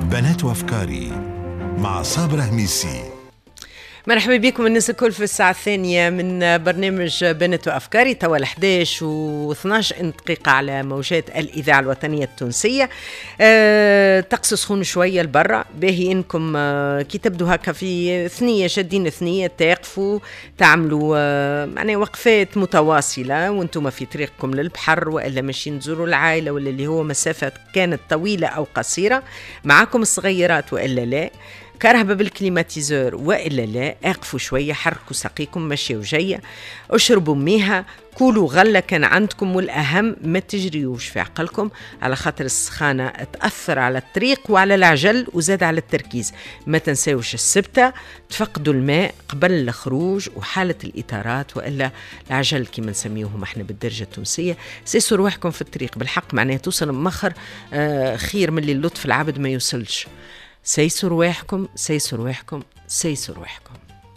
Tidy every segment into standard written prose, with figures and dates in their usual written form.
بنات وأفكاري مع صابرة هميسي. مرحبا بكم الناس الكل في الساعة الثانية من برنامج بنات وأفكاري، توا 11 و12 دقيقة على موجات الإذاعة الوطنية التونسية. طقس سخون شوية لبرا، باهي إنكم كي تبدو هكا في ثنية شادين ثنية تقفوا تعملوا يعني وقفات متواصلة وانتم في طريقكم للبحر، وإلا ماشيين تزوروا العائلة، ولا اللي هو مسافة كانت طويلة أو قصيرة، معاكم الصغيرات وإلا لا، كرهبة بالكليماتيزور وإلا لا، اقفوا شوية، حركوا ساقيكم ماشية وجاية، اشربوا ميها، كولوا غلة كان عندكم، والأهم ما تجريوش في عقلكم على خاطر السخانة تأثر على الطريق وعلى العجل وزاد على التركيز. ما تنساوش السبتة تفقدوا الماء قبل الخروج وحالة الإطارات وإلا العجل كما نسميوهم احنا بالدرجة التونسية. سيسوا رواحكم في الطريق بالحق، معناها توصل مخر خير من اللي اللطف العبد ما يوصلش. سيسوا رواحكم سيسوا رواحكم سيسوا رواحكم.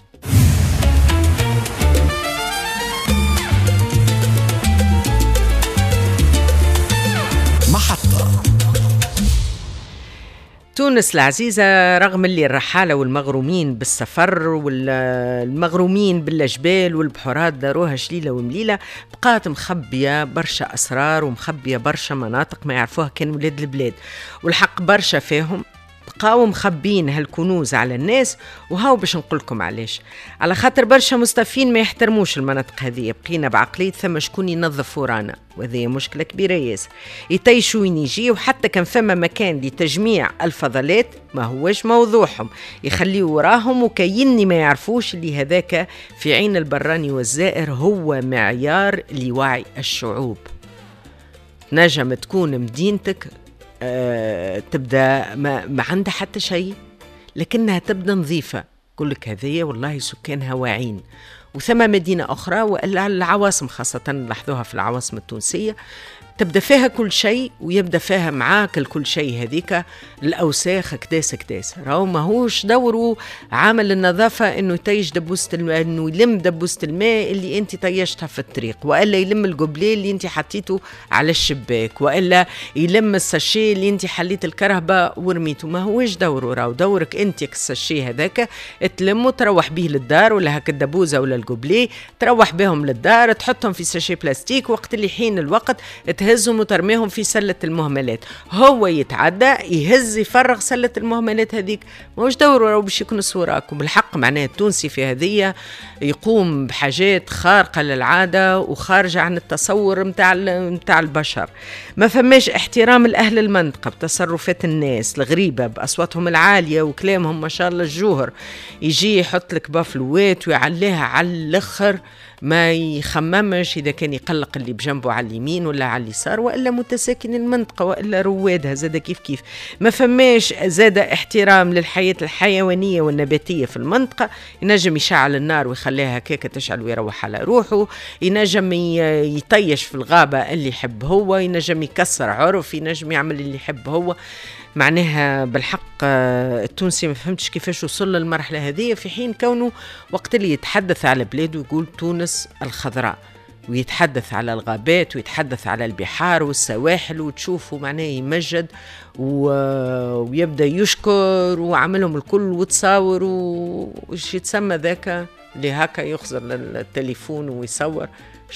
محطة تونس العزيزة، رغم اللي الرحالة والمغرومين بالسفر والمغرومين بالجبال والبحورات داروها شليلة ومليلة، بقات مخبية برشا أسرار ومخبية برشا مناطق ما يعرفوها كان ولاد البلاد، والحق برشا فيهم بقاو مخبين هالكنوز على الناس. وهاو باش نقولكم علاش، على خاطر برشا مستفين ما يحترموش المناطق هذه، بقينا بعقلية ثم شكون ينظف ورانا، وهذه مشكلة كبيرة ياسر. يطيشوا وين يجي، وحتى كان فما مكان لتجميع الفضلات ما هوش موضوعهم، يخليوا وراهم وكيني ما يعرفوش اللي هذاك في عين البراني والزائر هو معيار لوعي الشعوب. نجم تكون مدينتك تبدأ ما عندها حتى شيء، لكنها تبدأ نظيفة، كلك هذية والله سكانها واعين. وثم مدينة أخرى وإلا العواصم خاصة نلاحظوها في العواصم التونسية، تبدأ فيها كل شيء ويبدأ فيها معاك كل شيء، هذيك الأوساخ كداس راهو ماهوش دوره عامل النظافة إنه يطيش دبوسة الماء، إنه يلم دبوسة الماء اللي أنت طيشتها في الطريق، وإلا يلم القبلي اللي أنت حطيته على الشباك، وإلا يلم الساشي اللي أنت حليت الكرهبة ورميته. ما هوش دوره، راهو دورك أنت الساشي هذاك تلمه تروح به للدار، ولا هك الدبوزة ولا القبلي تروح بهم للدار، تحطهم في ساشي بلاستيك، وقت اللي حين الوقت تهزهم وترميهم في سلة المهملات. هو يتعدى يهز يفرغ سلة المهملات هذيك، موش دوره راهو باش يكون صوراكم. بالحق معناه التونسي في هذه يقوم بحاجات خارقة للعادة وخارجة عن التصور متاع البشر. ما فماش احترام الأهل المنطقة بتصرفات الناس الغريبة بأصواتهم العالية وكلامهم ما شاء الله الجوهر، يجي يحط لك بافلوات ويعليها على الآخر، ما يخممش إذا كان يقلق اللي بجنبه على اليمين ولا على اليسار، وإلا متساكن المنطقة وإلا روادها زاد كيف. ما فماش زاد احترام للحياة الحيوانية والنباتية في المنطقة، ينجم يشعل النار ويخليها كيكة تشعل ويروح على روحه، ينجم يطيش في الغابة اللي يحب هو، ينجم يكسر عرف، ينجم يعمل اللي يحب هو. معناها بالحق التونسي ما فهمتش كيفاش وصل للمرحلة هذه، في حين كونه وقت اللي يتحدث على بلاده يقول تونس الخضراء، ويتحدث على الغابات ويتحدث على البحار والسواحل، وتشوفوا معناه يمجد ويبدأ يشكر وعملهم الكل وتصاور وش يتسمى ذاك اللي هكا يخزر للتليفون ويصور.